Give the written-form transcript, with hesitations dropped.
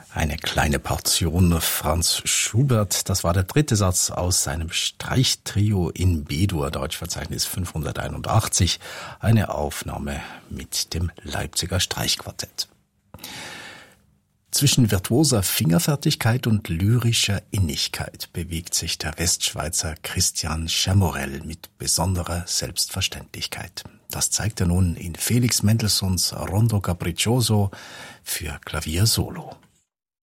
Eine kleine Portion Franz Schubert, das war der dritte Satz aus seinem Streichtrio in B-Dur, Deutschverzeichnis 581, eine Aufnahme mit dem Leipziger Streichquartett. Zwischen virtuoser Fingerfertigkeit und lyrischer Innigkeit bewegt sich der Westschweizer Christian Schermorell mit besonderer Selbstverständlichkeit. Das zeigt er nun in Felix Mendelssohns Rondo Capriccioso für Klavier Solo.